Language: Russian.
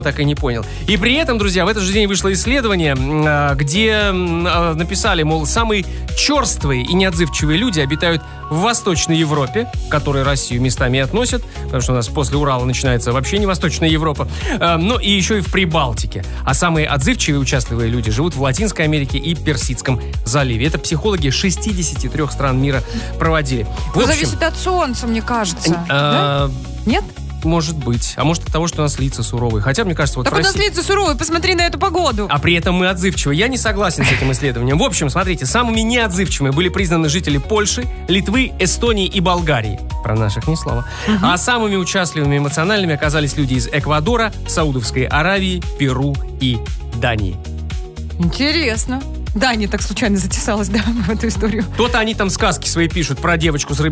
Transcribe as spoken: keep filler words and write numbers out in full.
так и не понял. И при этом, друзья, в этот же день вышло исследование, где написали, мол, самые черствые и неотзывчивые люди обитают в Восточной Европе, к которой Россию местами относят, потому что у нас после Урала начинается вообще не Восточная Европа, но и еще и в Прибалтике. А самые отзывчивые и участливые люди живут в Латинской Америке и Персидском заливе. Это психологи шестидесяти трёх стран мира проводили. В общем, зависит от солнца, мне кажется. А, да? Нет? Может быть. А может от того, что у нас лица суровые. Хотя, мне кажется, вот так в у нас России... лица суровые, посмотри на эту погоду. А при этом мы отзывчивы. Я не согласен с этим исследованием. В общем, смотрите, самыми неотзывчивыми были признаны жители Польши, Литвы, Эстонии и Болгарии. Про наших ни слова. Угу. А самыми участливыми и эмоциональными оказались люди из Эквадора, Саудовской Аравии, Перу и Дании. Интересно. Дания так случайно затесалась, да, в эту историю. То-то они там сказки свои пишут про девочку с рыбой.